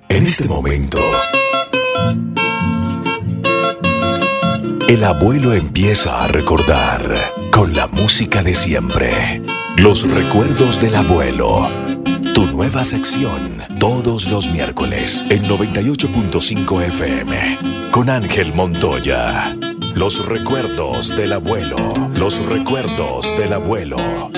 En este momento, el abuelo empieza a recordar con la música de siempre. Los recuerdos del abuelo. Tu nueva sección, todos los miércoles, en 98.5 FM, con Ángel Montoya. Los recuerdos del abuelo. Los recuerdos del abuelo.